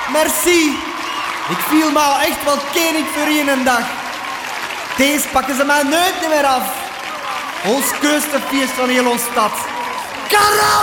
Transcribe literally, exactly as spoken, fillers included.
Merci. Ik viel me al echt wel koning voor een dag. Deze pakken ze mij nooit meer af. Ons keusste feest van heel ons stad. Karel!